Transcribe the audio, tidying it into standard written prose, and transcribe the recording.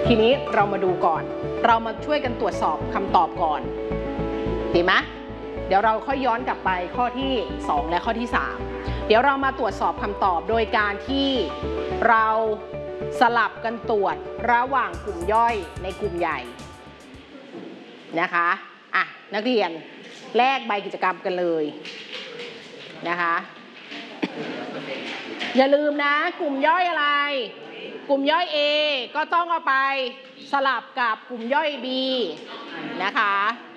ทีนี้เรามาดูก่อนเรามาช่วยกันตรวจสอบคำตอบก่อนดีไหมเดี๋ยวเราค่อยย้อนกลับไปข้อที่2และข้อที่3เดี๋ยวเรามาตรวจสอบคำตอบโดยการที่เราสลับกันตรวจระหว่างกลุ่มย่อยในกลุ่มใหญ่นะคะนักเรียนแลกใบกิจกรรมกันเลยนะคะอย่าลืมนะกลุ่มย่อยอะไรกลุ่มย่อย A ก็ต้องเอาไปสลับกับกลุ่มย่อย B นะคะ